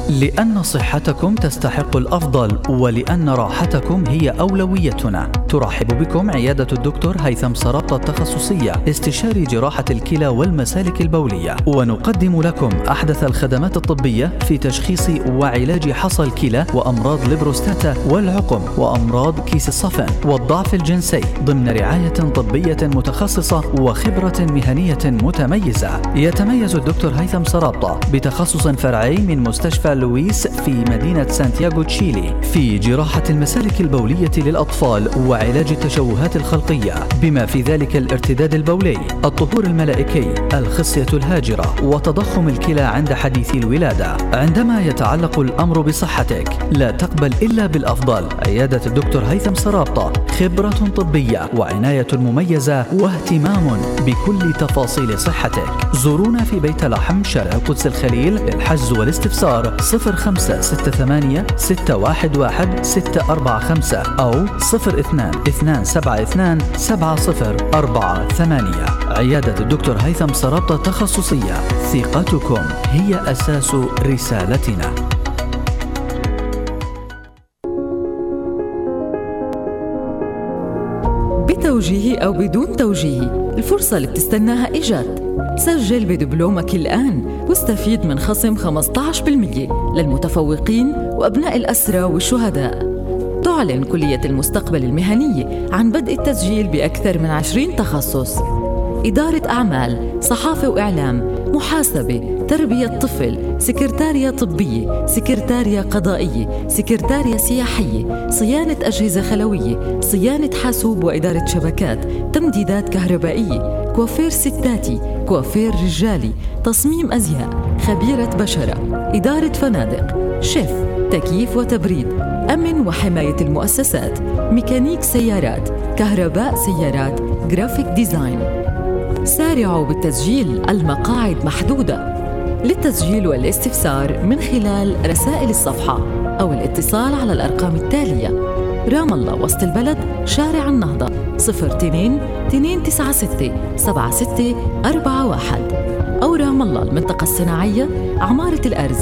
لأن صحتكم تستحق الأفضل ولأن راحتكم هي أولويتنا. ترحب بكم عيادة الدكتور هيثم سرابطة التخصصية، استشاري جراحة الكلى والمسالك البولية، ونقدم لكم أحدث الخدمات الطبية في تشخيص وعلاج حصى الكلى وأمراض البروستاتا والعقم وأمراض كيس الصفن والضعف الجنسي ضمن رعاية طبية متخصصة وخبرة مهنية متميزة. يتميز الدكتور هيثم سرابطة بتخصص فرعي من مستشفى لويس في مدينة سانتياغو تشيلي في جراحة المسالك البولية للأطفال وعلاج التشوهات الخلقية بما في ذلك الارتداد البولي، الطهور الملائكي، الخصية الهاجرة وتضخم الكلى عند حديث الولادة. عندما يتعلق الأمر بصحتك لا تقبل إلا بالأفضل. عيادة الدكتور هيثم سرابطة، خبرة طبية وعناية مميزة واهتمام بكل تفاصيل صحتك. زورونا في بيت لحم شارع القدس الخليل للحجز والاستفسار 0568 611 645 أو 02-272 7048. عيادة الدكتور هيثم سرابطة تخصصية، ثقتكم هي أساس رسالتنا. بتوجيه أو بدون توجيه، الفرصة اللي بتستناها إجت. سجل بدبلومك الآن واستفيد من خصم 15% للمتفوقين وأبناء الأسرى والشهداء. تعلن كلية المستقبل المهنية عن بدء التسجيل بأكثر من 20 تخصص: إدارة أعمال، صحافة وإعلام، محاسبة، تربية طفل، سكرتارية طبية، سكرتارية قضائية، سكرتارية سياحية، صيانة أجهزة خلوية، صيانة حاسوب وإدارة شبكات، تمديدات كهربائية، كوافير ستاتي، كوافير رجالي، تصميم أزياء، خبيرة بشرة، إدارة فنادق، شيف، تكييف وتبريد، أمن وحماية المؤسسات، ميكانيك سيارات، كهرباء سيارات، جرافيك ديزاين. سارعوا بالتسجيل، المقاعد محدودة. للتسجيل والاستفسار من خلال رسائل الصفحة أو الاتصال على الأرقام التالية: رام الله وسط البلد، شارع النهضة 02-296 7641، أو رام الله المنطقة الصناعية، عمارة الأرز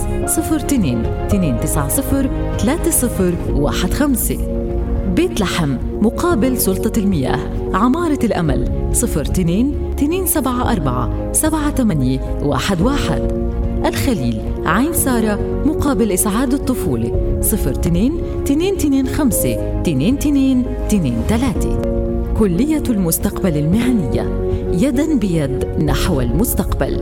02-290 3015. بيت لحم مقابل سلطة المياه، عمارة الأمل 02-274 7811. الخليل، عين سارة مقابل إسعاد الطفولة 02-225 2223. كلية المستقبل المهنية، يداً بيد نحو المستقبل.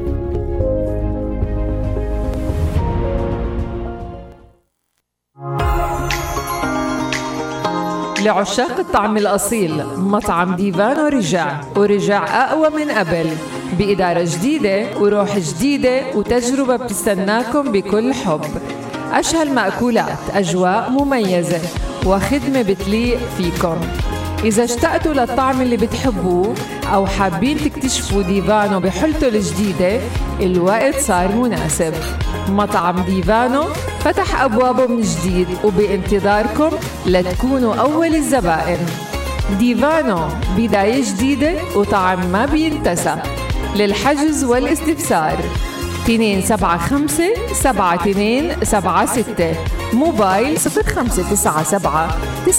لعشاق الطعم الأصيل، مطعم ديفانو ورجع أقوى من قبل، بإدارة جديدة وروح جديدة وتجربة بتستناكم بكل حب. أشهى المأكولات، أجواء مميزة وخدمة بتليق فيكم. إذا اشتقتوا للطعم اللي بتحبوه أو حابين تكتشفوا ديفانو بحلته الجديدة، الوقت صار مناسب. مطعم ديفانو فتح أبوابه من جديد وبانتظاركم لتكونوا أول الزبائن. ديفانو، بداية جديدة وطعم ما بينتسى. للحجز والاستفسار 275 7276، موبايل 0597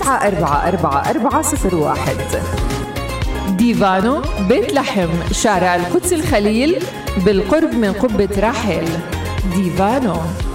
944401. ديفانو، بيت لحم، شارع القدس الخليل بالقرب من قبة راحل. ديفانو.